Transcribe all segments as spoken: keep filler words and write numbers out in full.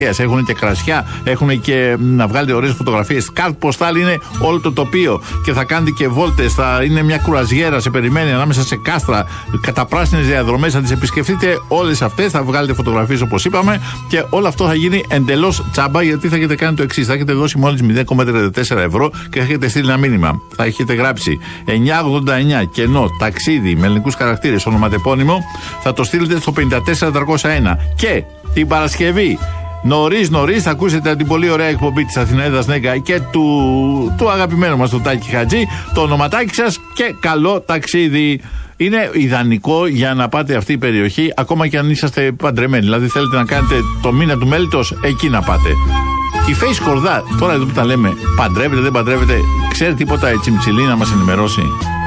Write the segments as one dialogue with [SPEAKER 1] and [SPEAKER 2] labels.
[SPEAKER 1] Έχουν και κρασιά, έχουν και να βγάλετε ωραίες φωτογραφίες. Κάρτ ποστάλ είναι όλο το τοπίο και θα κάνετε και βόλτες. Θα είναι μια κουραζιέρα, σε περιμένει ανάμεσα σε κάστρα, καταπράσινες διαδρομές. Θα τις επισκεφτείτε όλες αυτές. Θα βγάλετε φωτογραφίες όπως είπαμε και όλο αυτό θα γίνει εντελώς τσάμπα, γιατί θα έχετε κάνει το εξής. Θα έχετε δώσει μόλις μηδέν κόμμα τριάντα τέσσερα ευρώ και θα έχετε στείλει ένα μήνυμα. Θα έχετε γράψει εννιακόσια ογδόντα εννιά κενό ταξίδι με ελληνικούς χαρακτήρες, ονοματεπώνυμο. Θα το στείλετε στο πενήντα τέσσερα τριακόσια ένα και την Παρασκευή. Νωρίς νωρίς θα ακούσετε την πολύ ωραία εκπομπή της Αθηναίδας Νέγκα και του, του αγαπημένου μας του Τάκη Χατζή, το ονοματάκι σας και καλό ταξίδι. Είναι ιδανικό για να πάτε αυτή η περιοχή, ακόμα και αν είσαστε παντρεμένοι. Δηλαδή θέλετε να κάνετε το μήνα του μέλιτος, εκεί να πάτε. Η Φέη Σκορδά, τώρα εδώ που τα λέμε, παντρεύετε, δεν παντρεύετε, ξέρει τίποτα η Τσιμψιλή να μας ενημερώσει?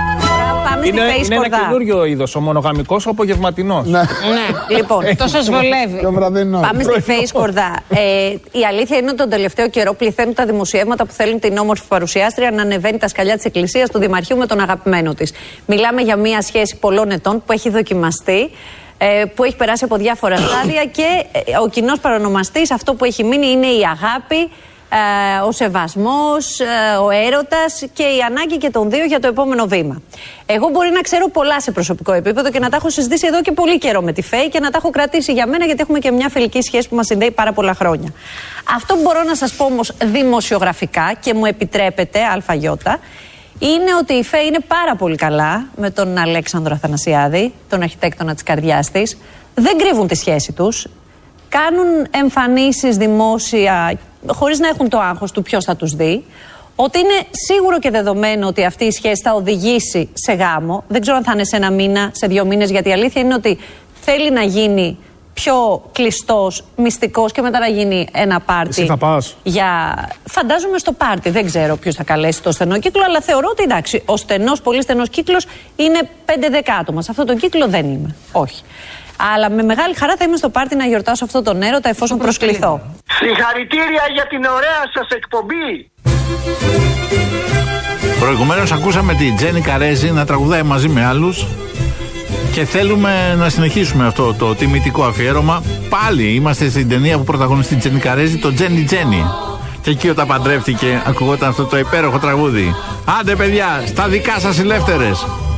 [SPEAKER 2] Είναι, είναι ένα καινούριο είδος, ο μονογαμικός, ο απογευματινός.
[SPEAKER 3] Ναι, ναι, λοιπόν, το σας βολεύει. Πάμε στη Φέη Σκορδά. Ε, η αλήθεια είναι ότι τον τελευταίο καιρό πληθαίνουν τα δημοσιεύματα που θέλουν την όμορφη παρουσιάστρια να ανεβαίνει τα σκαλιά της Εκκλησίας του Δημαρχείου με τον αγαπημένο της. Μιλάμε για μια σχέση πολλών ετών που έχει δοκιμαστεί, που έχει περάσει από διάφορα στάδια και ο κοινός παρονομαστής, αυτό που έχει μείνει, είναι η αγάπη, ο σεβασμός, ο έρωτας και η ανάγκη και των δύο για το επόμενο βήμα. Εγώ μπορεί να ξέρω πολλά σε προσωπικό επίπεδο και να τα έχω συζητήσει εδώ και πολύ καιρό με τη Φέη και να τα έχω κρατήσει για μένα, γιατί έχουμε και μια φιλική σχέση που μας συνδέει πάρα πολλά χρόνια. Αυτό που μπορώ να σας πω όμως δημοσιογραφικά και μου επιτρέπετε αλφαγιώτα, είναι ότι η Φέη είναι πάρα πολύ καλά με τον Αλέξανδρο Αθανασιάδη, τον αρχιτέκτονα της καρδιάς της. Δεν κρύβουν τη σχέση τους. Κάνουν εμφανίσεις δημόσια χωρίς να έχουν το άγχος του ποιος θα τους δει. Ότι είναι σίγουρο και δεδομένο ότι αυτή η σχέση θα οδηγήσει σε γάμο. Δεν ξέρω αν θα είναι σε ένα μήνα, σε δύο μήνες, γιατί η αλήθεια είναι ότι θέλει να γίνει πιο κλειστός, μυστικός και μετά να γίνει ένα πάρτι.
[SPEAKER 2] Εσύ θα πας?
[SPEAKER 3] Για... Φαντάζομαι στο πάρτι. Δεν ξέρω ποιος θα καλέσει το στενό κύκλο, αλλά θεωρώ ότι εντάξει, ο στενός, πολύ στενός κύκλος είναι πέντε δέκα άτομα. Σε αυτόν τον κύκλο δεν είμαι. Όχι. Αλλά με μεγάλη χαρά θα είμαι στο πάρτι να γιορτάσω αυτόν τον έρωτα εφόσον προσκληθώ.
[SPEAKER 4] Συγχαρητήρια για την ωραία σας εκπομπή.
[SPEAKER 1] Προηγουμένως ακούσαμε τη Τζέννη Καρέζη να τραγουδάει μαζί με άλλους και θέλουμε να συνεχίσουμε αυτό το τιμητικό αφιέρωμα. Πάλι είμαστε στην ταινία που πρωταγωνιστεί η Τζέννη Καρέζη, το Τζέννη Τζέννη. Και εκεί όταν παντρεύτηκε ακουγόταν αυτό το υπέροχο τραγούδι. Άντε παιδιά, στα δικά σας ελεύθερες.